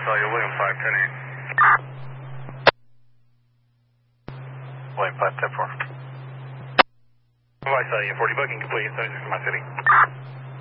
saw you, William 510-8. William 510-4. I saw you, 40 booking complete, so this is my city.